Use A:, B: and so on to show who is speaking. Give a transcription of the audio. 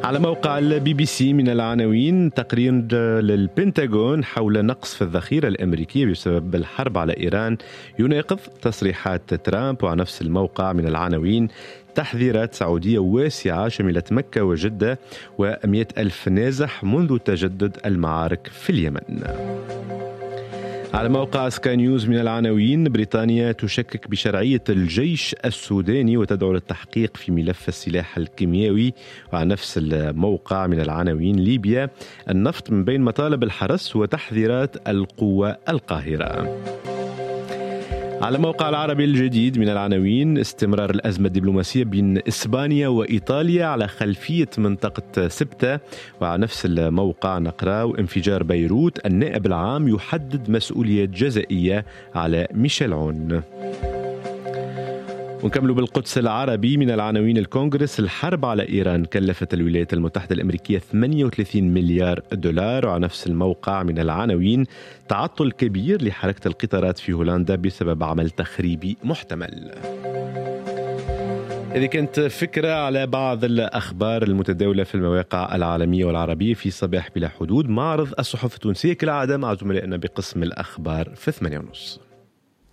A: على موقع البي بي سي من العناوين تقرير للبنتاغون حول نقص في الذخيرة الأمريكية بسبب الحرب على إيران يناقض تصريحات ترامب. وعلى نفس الموقع من العناوين تحذيرات سعودية واسعة شملت مكة وجدة و100 ألف نازح منذ تجدد المعارك في اليمن. على موقع سكاي نيوز من العناوين بريطانيا تشكك بشرعية الجيش السوداني وتدعو للتحقيق في ملف السلاح الكيميائي. وعلى نفس الموقع من العناوين ليبيا النفط من بين مطالب الحرس وتحذيرات القوة القاهرة. على موقع العربي الجديد من العناوين استمرار الأزمة الدبلوماسية بين إسبانيا وإيطاليا على خلفية منطقة سبتة. وعلى نفس الموقع نقرأ انفجار بيروت النائب العام يحدد مسؤولية جزائية على ميشيل عون. ونكمل بالقدس العربي من العناوين الكونغرس الحرب على إيران كلفت الولايات المتحدة الأمريكية 38 مليار دولار. وعلى نفس الموقع من العناوين تعطل كبير لحركة القطارات في هولندا بسبب عمل تخريبي محتمل. إذا كانت فكرة على بعض الأخبار المتداولة في المواقع العالمية والعربية في صباح بلا حدود، معرض الصحف التونسية كالعادة مع زملائنا بقسم الأخبار في 8:30.